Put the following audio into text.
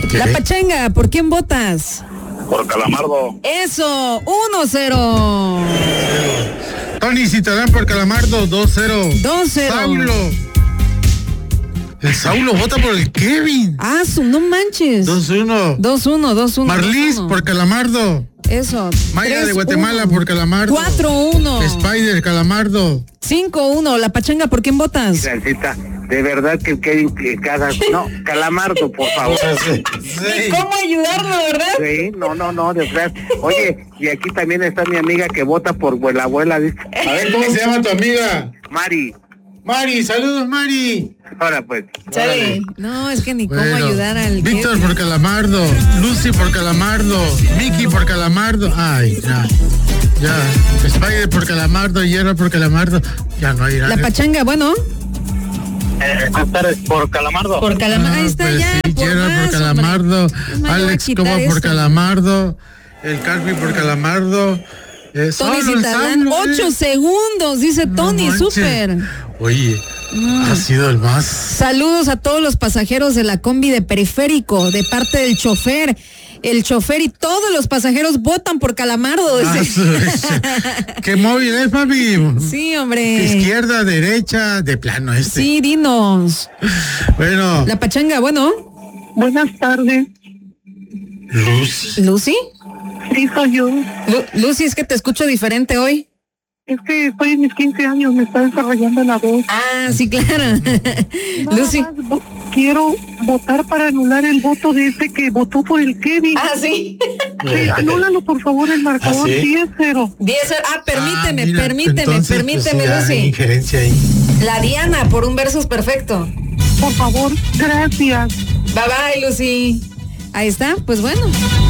Okay. La Pachanga, ¿por quién votas? Por Calamardo. Eso, 1-0. Tony Citalán por Calamardo, 2-0. 2-0. Saulo. El Saulo vota por el Kevin. Ah, no manches. 2-1. 2-1. Marlis por Calamardo. Eso. Maya de Guatemala por Calamardo. 4-1. Spider, Calamardo. 5-1. La Pachanga, ¿por quién votas? Gracieta, de verdad que Kevin Calamardo, por favor. Sí. ¿Cómo ayudarlo, verdad? Sí, no, de verdad. Oye, y aquí también está mi amiga que vota por la abuela, ¿viste? A ver, ¿cómo se llama tu amiga? Mari, saludos, Mari. Ahora pues. Chale. No, es que ni cómo ayudar al Víctor Kevin. por Calamardo, Lucy por Calamardo, Mickey por Calamardo. Ay, ya. Spider por Calamardo, Hierro por Calamardo. Ya no hay nada. La Pachanga, bueno. Por Calamardo. Por Calamardo, ahí está pues ya. Sí, Hierro por Calamardo, Alex Cobo por Calamardo, el Carpi por Calamardo. Tony Citalán, 8 segundos, dice Tony, súper. Oye, ha sido el más. Saludos a todos los pasajeros de la combi de Periférico, de parte del chofer. El chofer y todos los pasajeros votan por Calamardo. ¿Qué móvil es, papi? Sí, hombre. Izquierda, derecha, de plano este. Sí, dinos. Bueno. La Pachanga, bueno. Buenas tardes. ¿Lucy? Sí, soy yo. Lucy, es que te escucho diferente hoy. Es que estoy en mis 15 años, me está desarrollando la voz. Ah, sí, claro. Lucy. Quiero votar para anular el voto de ese que votó por el Kevin. Ah, sí. Sí, anúlalo, por favor, el marcador. 10-0. 10-0. Ah, permíteme, entonces, Lucy. Injerencia ahí. La Diana, por un versus perfecto. Por favor, gracias. Bye, Lucy. Ahí está, pues bueno.